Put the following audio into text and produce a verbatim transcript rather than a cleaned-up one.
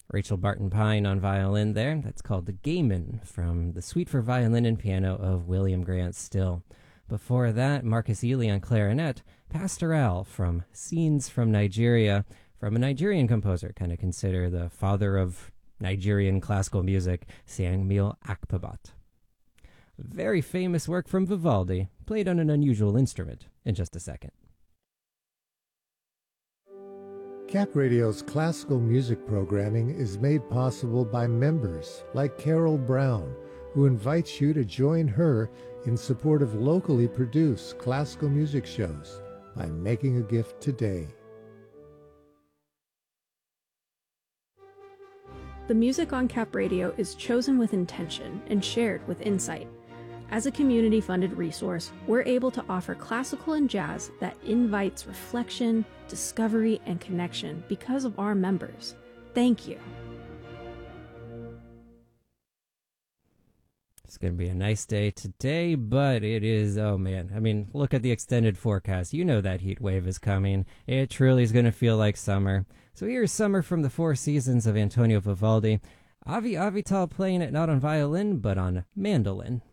Rachel Barton Pine on violin there. That's called the Gaiman from the Suite for Violin and Piano of William Grant Still. Before that, Marcus Ely on clarinet, Pastoral from Scenes from Nigeria, from a Nigerian composer, kind of consider the father of Nigerian classical music, Samuel Akpabat. Very famous work from Vivaldi, played on an unusual instrument, in just a second. Cap Radio's classical music programming is made possible by members like Carol Brown, who invites you to join her in support of locally produced classical music shows by making a gift today. The music on Cap Radio is chosen with intention and shared with insight. As a community-funded resource, we're able to offer classical and jazz that invites reflection, discovery, and connection because of our members. Thank you. It's going to be a nice day today, but it is, oh man, I mean, look at the extended forecast. You know that heat wave is coming. It truly is going to feel like summer. So here's Summer from the Four Seasons of Antonio Vivaldi. Avi Avital playing it not on violin, but on mandolin.